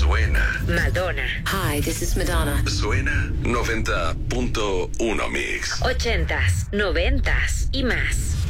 Suena. Madonna. Hi, this is Madonna. Suena 90.1 Mix. 80s, 90s y más.